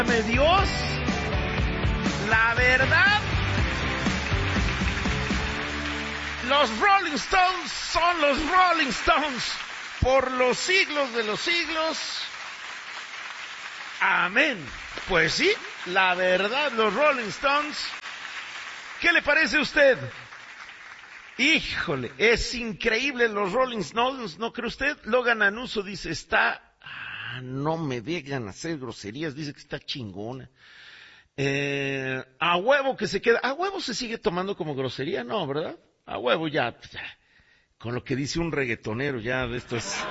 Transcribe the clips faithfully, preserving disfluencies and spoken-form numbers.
Dios, la verdad, los Rolling Stones son los Rolling Stones por los siglos de los siglos. Amén. Pues sí, la verdad, los Rolling Stones. ¿Qué le parece a usted? Híjole, es increíble los Rolling Stones, ¿no cree usted? Logan Anuso dice, está... Ah, no me dejan hacer groserías, dice que está chingona. Eh, a huevo que se queda, a huevo se sigue tomando como grosería, no, ¿verdad? A huevo ya, ya, con lo que dice un reggaetonero ya de esto es,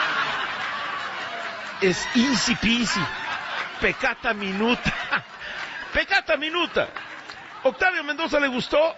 es easy peasy, pecata minuta, pecata minuta. Octavio Mendoza le gustó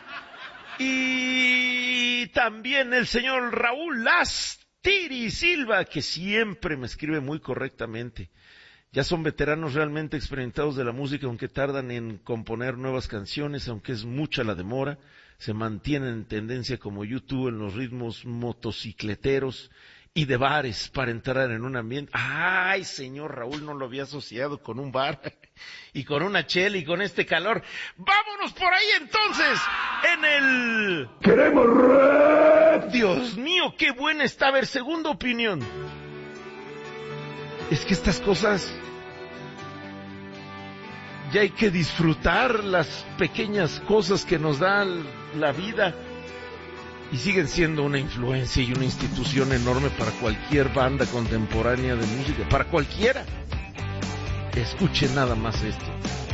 y también el señor Raúl Last. Tiri Silva, que siempre me escribe muy correctamente. Ya son veteranos realmente experimentados de la música, aunque tardan en componer nuevas canciones, aunque es mucha la demora. Se mantienen en tendencia como YouTube en los ritmos motocicleteros y de bares para entrar en un ambiente. Ay, señor Raúl, no lo había asociado con un bar y con una chela y con este calor. Vámonos por ahí entonces, en el... ¡Queremos rap! Dios mío, qué buena está. A ver, segunda opinión. Es que estas cosas ya hay que disfrutar las pequeñas cosas que nos da la vida. Y siguen siendo una influencia y una institución enorme para cualquier banda contemporánea de música, para cualquiera. Escuchen nada más esto.